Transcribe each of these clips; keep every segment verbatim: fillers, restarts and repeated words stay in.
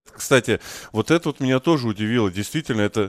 Кстати, вот это вот меня тоже удивило. Действительно, это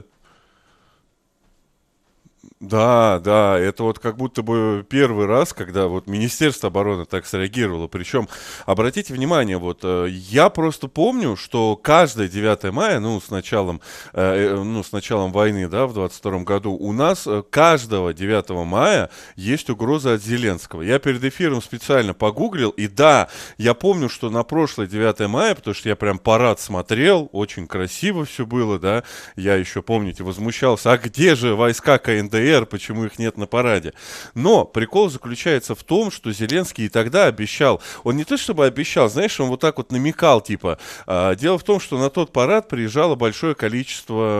Да, да, это вот как будто бы первый раз, когда вот Министерство обороны так среагировало. Причем, обратите внимание, вот э, я просто помню, что каждое девятое мая, ну, с началом, э, э, ну, с началом войны, да, в двадцать втором году, у нас э, каждого девятого мая есть угроза от Зеленского. Я перед эфиром специально погуглил, и да, я помню, что на прошлое девятое мая, потому что я прям парад смотрел, очень красиво все было, да, я еще, помните, возмущался, а где же войска ка эн дэ эр, почему их нет на параде? Но прикол заключается в том, что Зеленский и тогда обещал, он не то чтобы обещал, знаешь, он вот так вот намекал, типа, а, дело в том, что на тот парад приезжало большое количество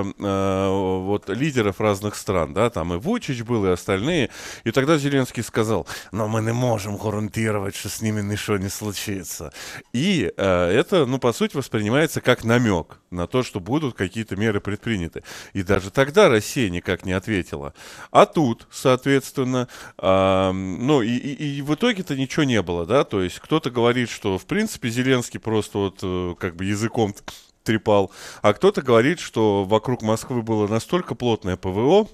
а, вот лидеров разных стран, да, там и Вучич был, и остальные, и тогда Зеленский сказал, но мы не можем гарантировать, что с ними ничего не случится. И э, это, ну, по сути, воспринимается как намек на то, что будут какие-то меры предприняты. И даже тогда Россия никак не ответила. А тут, соответственно, а, ну, и, и- и в итоге-то ничего не было, да, то есть кто-то говорит, что, в принципе, Зеленский просто вот э, как бы языком трепал, а кто-то говорит, что вокруг Москвы было настолько плотное пэ вэ о,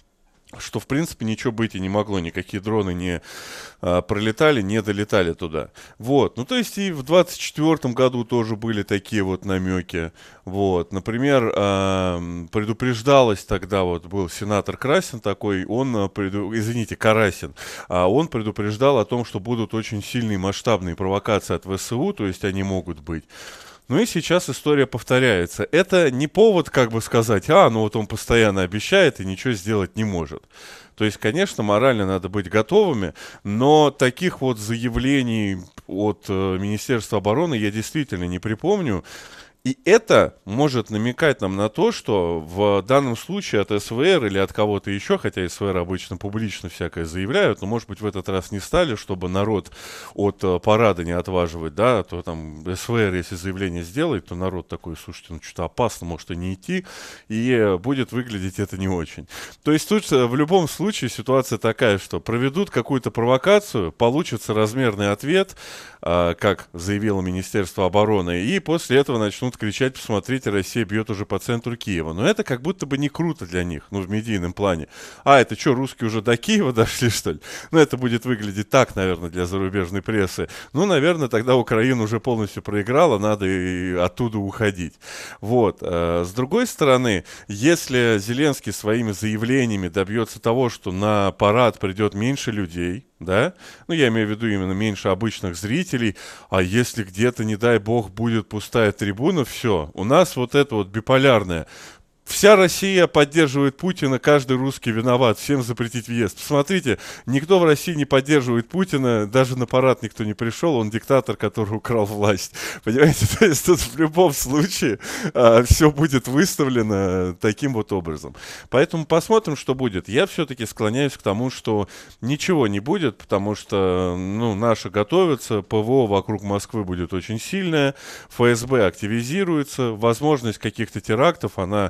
что, в принципе, ничего быть и не могло, никакие дроны не а, пролетали, не долетали туда. Вот, ну, то есть и в двадцать четвёртом году тоже были такие вот намеки. Вот, например, ам, предупреждалось тогда, вот был сенатор Красин такой, он, а, преду- извините, Карасин, а, он предупреждал о том, что будут очень сильные масштабные провокации от вэ эс у, то есть они могут быть. Ну и сейчас история повторяется. Это не повод как бы сказать, а, ну вот он постоянно обещает и ничего сделать не может. То есть, конечно, морально надо быть готовыми, но таких вот заявлений от э, Министерства обороны я действительно не припомню. И это может намекать нам на то, что в данном случае от эс вэ эр или от кого-то еще, хотя эс вэ эр обычно публично всякое заявляют, но, может быть, в этот раз не стали, чтобы народ от э, парада не отваживать, да, а то там эс вэ эр, если заявление сделает, то народ такой, слушайте, ну что-то опасно, может и не идти, и э, будет выглядеть это не очень. То есть тут э, в любом случае ситуация такая, что проведут какую-то провокацию, получится размерный ответ, а, как заявило Министерство обороны, и после этого начнут кричать, посмотрите, Россия бьет уже по центру Киева. Но это как будто бы не круто для них, ну, в медийном плане. А, это что, русские уже до Киева дошли, что ли? Ну, это будет выглядеть так, наверное, для зарубежной прессы. Ну, наверное, тогда Украина уже полностью проиграла, надо и оттуда уходить. Вот. а, С другой стороны, если Зеленский своими заявлениями добьется того, что на парад придет меньше людей, да, ну, я имею в виду именно меньше обычных зрителей, а если где-то, не дай бог, будет пустая трибуна, все, у нас вот это вот биполярное. Вся Россия поддерживает Путина, каждый русский виноват, всем запретить въезд. Посмотрите, никто в России не поддерживает Путина, даже на парад никто не пришел, он диктатор, который украл власть. Понимаете, то есть тут в любом случае а, все будет выставлено таким вот образом. Поэтому посмотрим, что будет. Я все-таки склоняюсь к тому, что ничего не будет, потому что, ну, наши готовятся, пэ вэ о вокруг Москвы будет очень сильное, эф эс бэ активизируется, возможность каких-то терактов, она,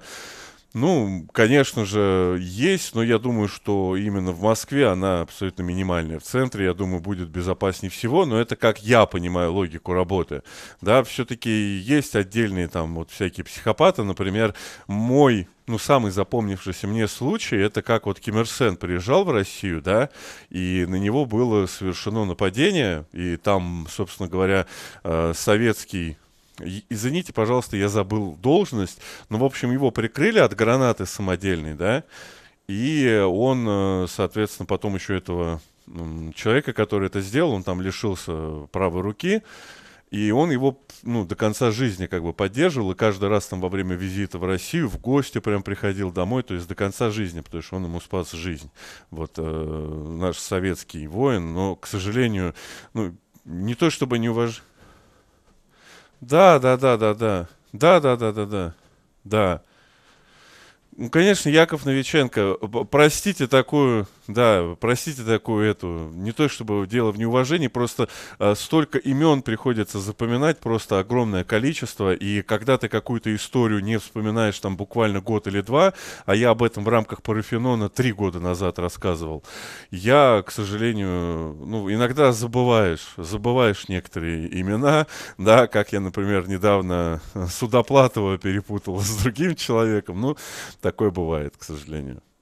ну, конечно же, есть, но я думаю, что именно в Москве она абсолютно минимальная. В центре, я думаю, будет безопаснее всего, но это как я понимаю логику работы. Да, все-таки есть отдельные там вот всякие психопаты, например, мой, ну, самый запомнившийся мне случай, это как вот Ким Ир Сен приезжал в Россию, да, и на него было совершено нападение, и там, собственно говоря, э, советский, и- извините, пожалуйста, я забыл должность, но, в общем, его прикрыли от гранаты самодельной, да, и он, э, соответственно, потом еще этого м, человека, который это сделал, он там лишился правой руки, и он его, ну, до конца жизни как бы поддерживал, и каждый раз там во время визита в Россию в гости прям приходил домой, то есть до конца жизни, потому что он ему спас жизнь. Вот э, наш советский воин, но, к сожалению, ну, не то чтобы не уваж... Да, да, да, да, да. Да, да, да, да, да. Да. Ну, конечно, Яков Новиченко, п- простите такую да, простите такую эту, не то чтобы дело в неуважении, просто э, столько имен приходится запоминать, просто огромное количество, и когда ты какую-то историю не вспоминаешь там буквально год или два, а я об этом в рамках Парфенона три года назад рассказывал, я, к сожалению, ну, иногда забываешь, забываешь некоторые имена, да, как я, например, недавно Судоплатова перепутал с другим человеком, ну, такое бывает, к сожалению.